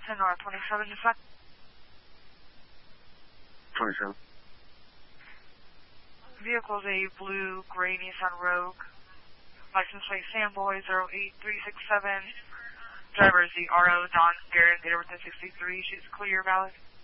10 North 27 to 5. 27. Vehicle is a blue gray Nissan Rogue. License plate Samboy 08367. Driver is the RO Don Garrett, date of birth 63. She's clear, valid.